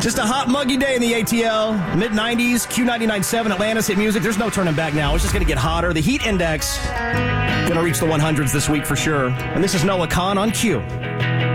Just a hot, muggy day in the ATL. Mid-90s, Q99.7, Atlantis Hit Music. There's no turning back now. It's just going to get hotter. The heat index going to reach the 100s this week for sure. And this is Noah Khan on Q.